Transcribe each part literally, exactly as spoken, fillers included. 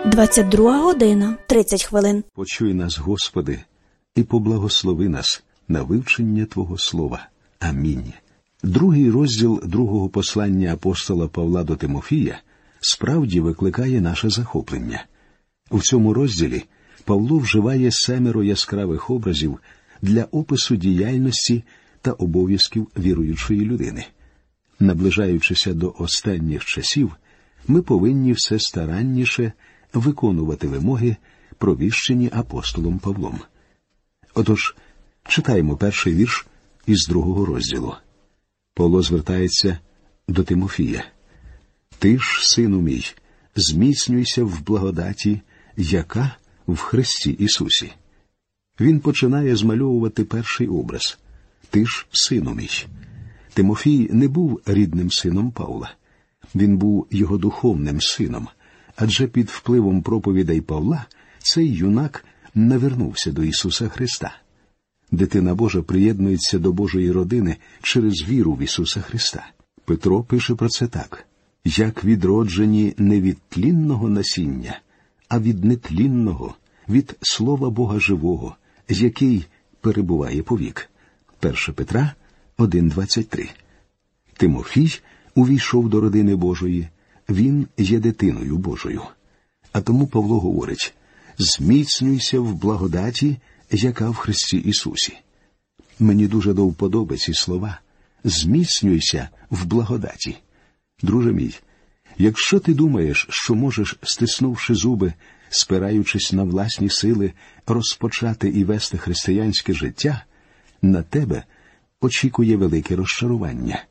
двадцять друга година, тридцять хвилин. Почуй нас, Господи, і поблагослови нас на вивчення Твого Слова. Амінь. Другий розділ другого послання апостола Павла до Тимофія справді викликає наше захоплення. У цьому розділі Павло вживає семеро яскравих образів для опису діяльності та обов'язків віруючої людини. Наближаючися до останніх часів, ми повинні все старанніше виконувати вимоги, провіщені апостолом Павлом. Отож, читаємо перший вірш із другого розділу. Павло звертається до Тимофія. «Ти ж, сину мій, зміцнюйся в благодаті, яка в Христі Ісусі». Він починає змальовувати перший образ. «Ти ж, сину мій». Тимофій не був рідним сином Павла. Він був його духовним сином, адже під впливом проповідей Павла цей юнак навернувся до Ісуса Христа. Дитина Божа приєднується до Божої родини через віру в Ісуса Христа. Петро пише про це так. «Як відроджені не від тлінного насіння, а від нетлінного, від Слова Бога живого, який перебуває повік». перше Петра один двадцять три. Тимофій увійшов до родини Божої, він є дитиною Божою. А тому Павло говорить: «Зміцнюйся в благодаті, яка в Христі Ісусі». Мені дуже до вподоби ці слова. «Зміцнюйся в благодаті». Друже мій, якщо ти думаєш, що можеш, стиснувши зуби, спираючись на власні сили, розпочати і вести християнське життя, на тебе очікує велике розчарування.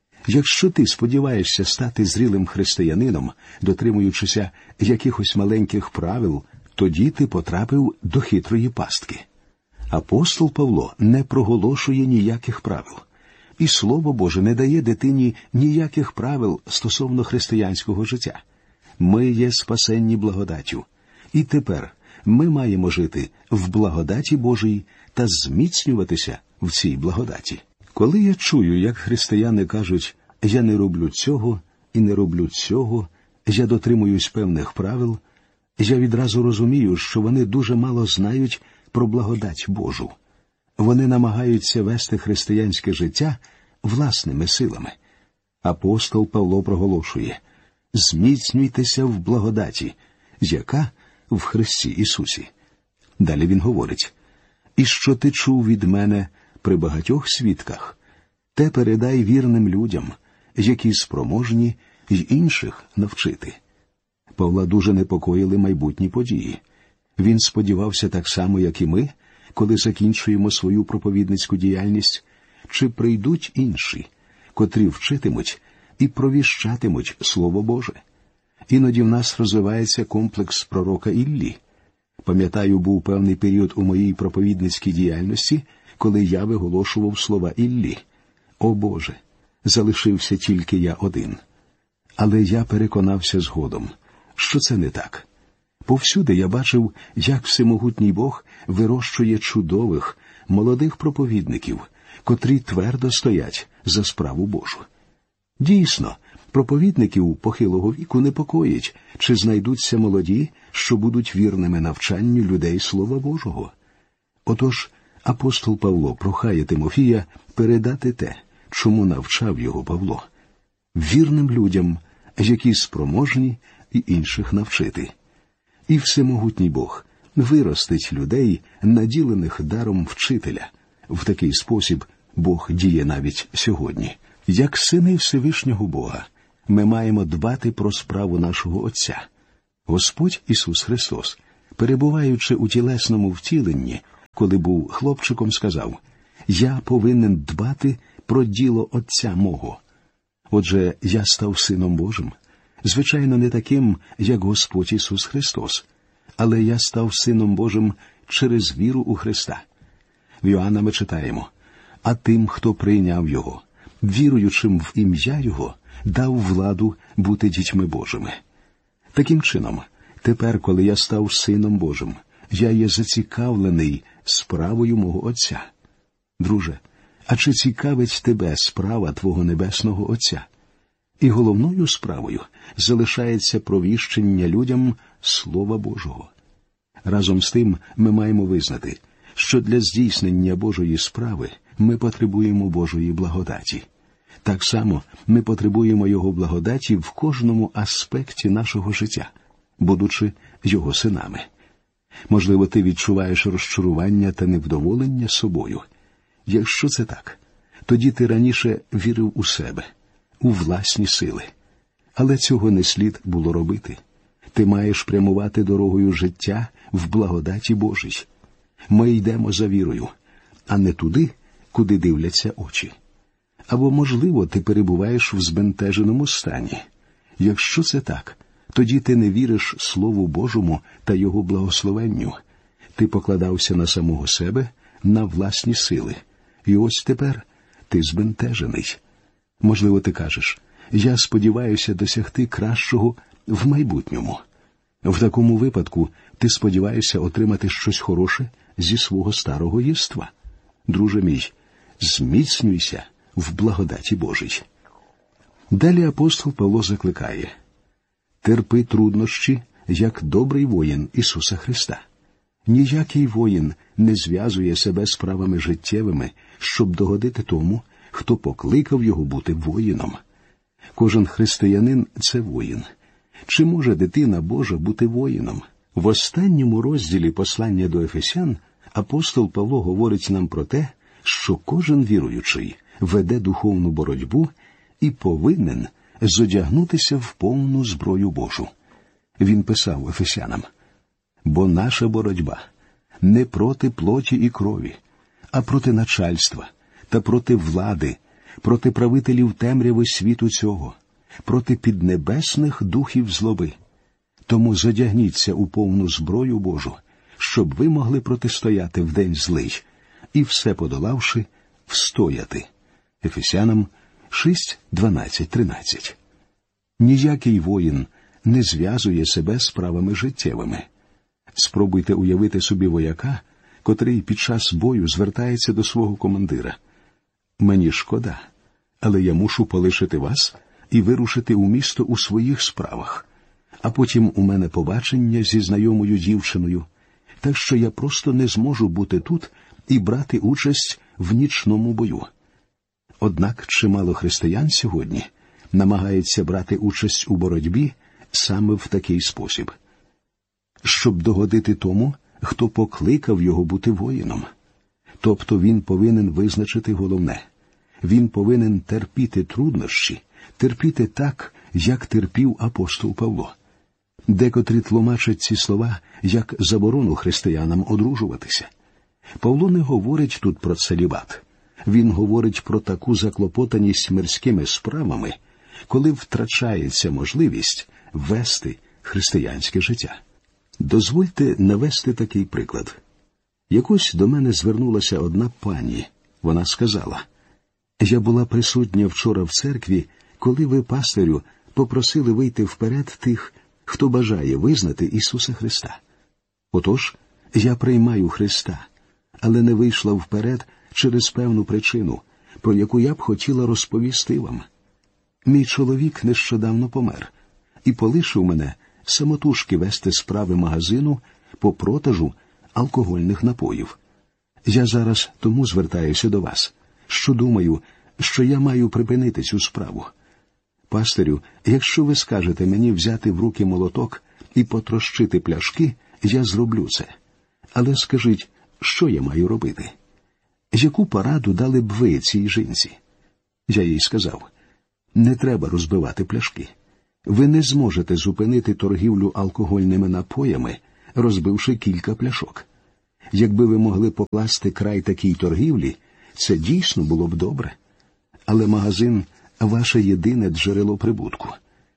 Якщо ти сподіваєшся стати зрілим християнином, дотримуючися якихось маленьких правил, тоді ти потрапив до хитрої пастки. Апостол Павло не проголошує ніяких правил. І Слово Боже не дає дитині ніяких правил стосовно християнського життя. Ми є спасенні благодаттю. І тепер ми маємо жити в благодаті Божій та зміцнюватися в цій благодаті. Коли я чую, як християни кажуть: «Я не роблю цього і не роблю цього, я дотримуюсь певних правил», я відразу розумію, що вони дуже мало знають про благодать Божу. Вони намагаються вести християнське життя власними силами. Апостол Павло проголошує: «Зміцнюйтеся в благодаті, яка в Христі Ісусі». Далі він говорить: «І що ти чув від мене при багатьох свідках, те передай вірним людям, які спроможні й інших навчити». Павла дуже непокоїли майбутні події. Він сподівався так само, як і ми, коли закінчуємо свою проповідницьку діяльність, чи прийдуть інші, котрі вчитимуть і провіщатимуть Слово Боже. Іноді в нас розвивається комплекс пророка Іллі. Пам'ятаю, був певний період у моїй проповідницькій діяльності, коли я виголошував слова Іллі: «О Боже, залишився тільки я один». Але я переконався згодом, що це не так. Повсюди я бачив, як всемогутній Бог вирощує чудових, молодих проповідників, котрі твердо стоять за справу Божу. Дійсно, проповідників похилого віку непокоїть, чи знайдуться молоді, що будуть вірними навчанню людей Слова Божого. Отож, апостол Павло прохає Тимофія передати те, чому навчав його Павло, вірним людям, які спроможні і інших навчити. І всемогутній Бог виростить людей, наділених даром вчителя. В такий спосіб Бог діє навіть сьогодні. Як сини Всевишнього Бога, ми маємо дбати про справу нашого Отця. Господь Ісус Христос, перебуваючи у тілесному втіленні, коли був хлопчиком, сказав: «Я повинен дбати про діло Отця мого». Отже, я став Сином Божим. Звичайно, не таким, як Господь Ісус Христос, але я став Сином Божим через віру у Христа. В Йоанна ми читаємо: «А тим, хто прийняв Його, віруючим в ім'я Його, дав владу бути дітьми Божими». Таким чином, тепер, коли я став Сином Божим, я є зацікавлений справою мого Отця. Друже, а чи цікавить тебе справа твого Небесного Отця? І головною справою залишається провіщення людям Слова Божого. Разом з тим ми маємо визнати, що для здійснення Божої справи ми потребуємо Божої благодаті. Так само ми потребуємо Його благодаті в кожному аспекті нашого життя, будучи Його синами. Можливо, ти відчуваєш розчарування та невдоволення собою. Якщо це так, тоді ти раніше вірив у себе, у власні сили. Але цього не слід було робити. Ти маєш прямувати дорогою життя в благодаті Божій. Ми йдемо за вірою, а не туди, куди дивляться очі. Або, можливо, ти перебуваєш в збентеженому стані. Якщо це так, тоді ти не віриш Слову Божому та Його благословенню. Ти покладався на самого себе, на власні сили. І ось тепер ти збентежений. Можливо, ти кажеш, я сподіваюся досягти кращого в майбутньому. В такому випадку ти сподіваєшся отримати щось хороше зі свого старого єства. Друже мій, зміцнюйся в благодаті Божій. Далі апостол Павло закликає: терпи труднощі, як добрий воїн Ісуса Христа. Ніякий воїн не зв'язує себе справами життєвими, щоб догодити тому, хто покликав його бути воїном. Кожен християнин – це воїн. Чи може дитина Божа бути воїном? В останньому розділі послання до Ефесян апостол Павло говорить нам про те, що кожен віруючий веде духовну боротьбу і повинен зодягнутися в повну зброю Божу. Він писав Ефесянам: «Бо наша боротьба не проти плоті і крові, а проти начальства та проти влади, проти правителів темряви світу цього, проти піднебесних духів злоби. Тому зодягніться у повну зброю Божу, щоб ви могли протистояти в день злий, і все подолавши, встояти». Ефесянам шість, дванадцять, тринадцять. Ніякий воїн не зв'язує себе справами життєвими. Спробуйте уявити собі вояка, котрий під час бою звертається до свого командира: «Мені шкода, але я мушу полишити вас і вирушити у місто у своїх справах. А потім у мене побачення зі знайомою дівчиною, так що я просто не зможу бути тут і брати участь в нічному бою». Однак чимало християн сьогодні намагаються брати участь у боротьбі саме в такий спосіб, щоб догодити тому, хто покликав його бути воїном. Тобто він повинен визначити головне. Він повинен терпіти труднощі, терпіти так, як терпів апостол Павло. Декотрі тлумачать ці слова як заборону християнам одружуватися. Павло не говорить тут про целібат. Він говорить про таку заклопотаність мирськими справами, коли втрачається можливість вести християнське життя. Дозвольте навести такий приклад. Якось до мене звернулася одна пані. Вона сказала: «Я була присутня вчора в церкві, коли ви, пастирю, попросили вийти вперед тих, хто бажає визнати Ісуса Христа. Отож, я приймаю Христа, але не вийшла вперед через певну причину, про яку я б хотіла розповісти вам. Мій чоловік нещодавно помер і полишив мене самотужки вести справи магазину по продажу алкогольних напоїв. Я зараз тому звертаюся до вас, що думаю, що я маю припинити цю справу. Пастирю, якщо ви скажете мені взяти в руки молоток і потрощити пляшки, я зроблю це. Але скажіть, що я маю робити? Яку пораду дали б ви цій жінці?» Я їй сказав: «Не треба розбивати пляшки. Ви не зможете зупинити торгівлю алкогольними напоями, розбивши кілька пляшок. Якби ви могли покласти край такій торгівлі, це дійсно було б добре. Але магазин – ваше єдине джерело прибутку.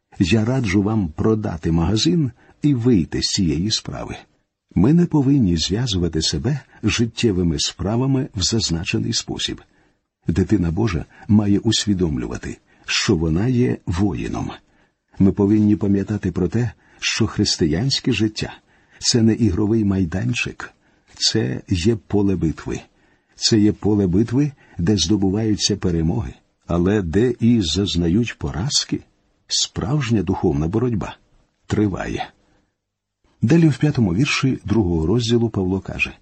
Я раджу вам продати магазин і вийти з цієї справи». Ми не повинні зв'язувати себе життєвими справами в зазначений спосіб. Дитина Божа має усвідомлювати, що вона є воїном. Ми повинні пам'ятати про те, що християнське життя – це не ігровий майданчик, це є поле битви. Це є поле битви, де здобуваються перемоги, але де і зазнають поразки. Справжня духовна боротьба триває. Далі в п'ятому вірші другого розділу Павло каже: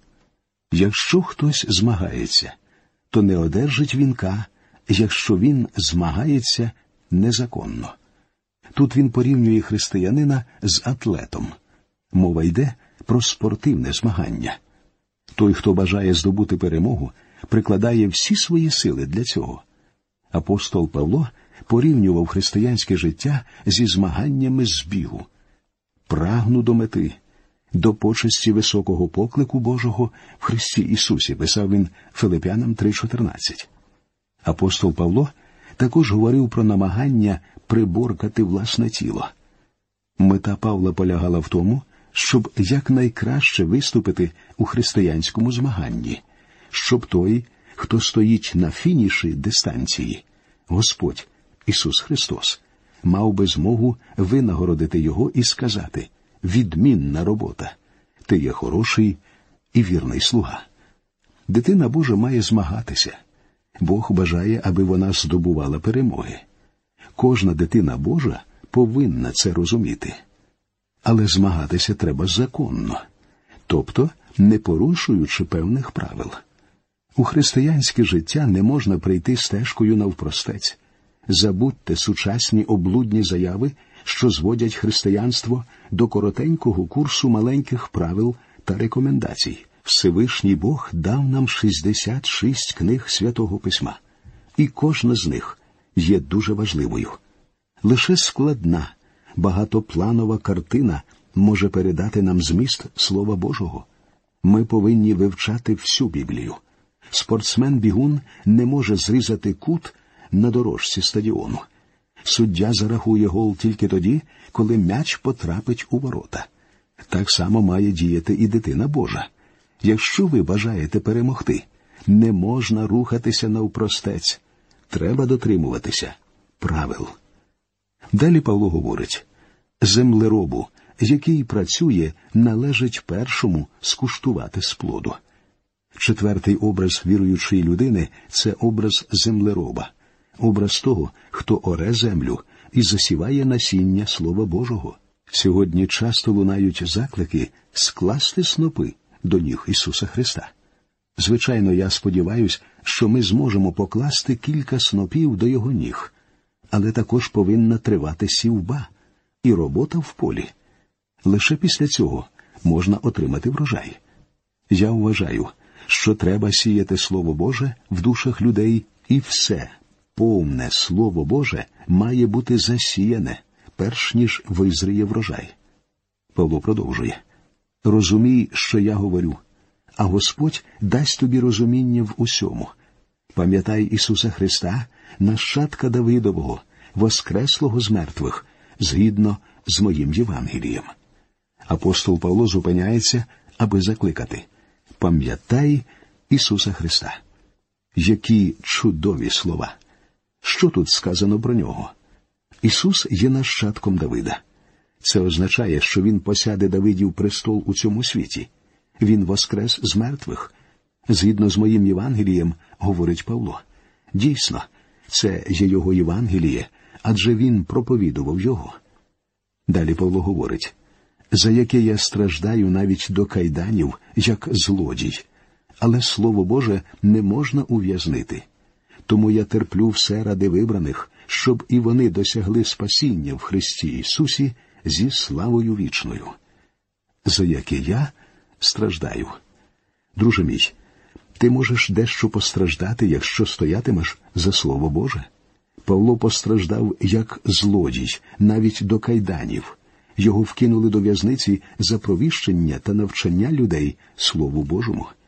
«Якщо хтось змагається, то не одержить вінка, якщо він змагається незаконно». Тут він порівнює християнина з атлетом. Мова йде про спортивне змагання. Той, хто бажає здобути перемогу, прикладає всі свої сили для цього. Апостол Павло порівнював християнське життя зі змаганнями з бігу. «Прагну до мети, до почесті високого поклику Божого в Христі Ісусі», писав він Филип'янам три чотирнадцять. Апостол Павло також говорив про намагання приборкати власне тіло. Мета Павла полягала в тому, щоб якнайкраще виступити у християнському змаганні, щоб той, хто стоїть на фініші дистанції, Господь Ісус Христос, мав би змогу винагородити його і сказати: «Відмінна робота, ти є хороший і вірний слуга». Дитина Божа має змагатися. Бог бажає, аби вона здобувала перемоги. Кожна дитина Божа повинна це розуміти. Але змагатися треба законно, тобто не порушуючи певних правил. У християнське життя не можна прийти стежкою навпростець. Забудьте сучасні облудні заяви, що зводять християнство до коротенького курсу маленьких правил та рекомендацій. Всевишній Бог дав нам шістдесят шість книг Святого Письма, і кожна з них є дуже важливою. Лише складна, багатопланова картина може передати нам зміст Слова Божого. Ми повинні вивчати всю Біблію. Спортсмен-бігун не може зрізати кут на дорожці стадіону. Суддя зарахує гол тільки тоді, коли м'яч потрапить у ворота. Так само має діяти і дитина Божа. Якщо ви бажаєте перемогти, не можна рухатися навпростець. Треба дотримуватися правил. Далі Павло говорить: «Землеробу, який працює, належить першому скуштувати з плоду». Четвертий образ віруючої людини – це образ землероба, образ того, хто оре землю і засіває насіння Слова Божого. Сьогодні часто лунають заклики скласти снопи до ніг Ісуса Христа. Звичайно, я сподіваюся, що ми зможемо покласти кілька снопів до Його ніг, але також повинна тривати сівба і робота в полі. Лише після цього можна отримати врожай. Я вважаю, що треба сіяти Слово Боже в душах людей, і все, повне Слово Боже має бути засіяне, перш ніж визріє врожай. Павло продовжує: «Розумій, що я говорю, а Господь дасть тобі розуміння в усьому. Пам'ятай Ісуса Христа, нащадка Давидового, воскреслого з мертвих, згідно з моїм Євангелієм». Апостол Павло зупиняється, аби закликати: «Пам'ятай Ісуса Христа». Які чудові слова! Що тут сказано про Нього? Ісус є нащадком Давида. Це означає, що Він посяде Давидів престол у цьому світі. Він воскрес з мертвих. Згідно з моїм Євангелієм, говорить Павло. Дійсно, це є Його Євангеліє, адже Він проповідував Його. Далі Павло говорить: «За яке я страждаю навіть до кайданів, як злодій, але Слово Боже не можна ув'язнити. Тому я терплю все ради вибраних, щоб і вони досягли спасіння в Христі Ісусі зі славою вічною». За яке я страждаю. Друже мій, ти можеш дещо постраждати, якщо стоятимеш за Слово Боже. Павло постраждав як злодій, навіть до кайданів. Його вкинули до в'язниці за провіщення та навчання людей Слову Божому.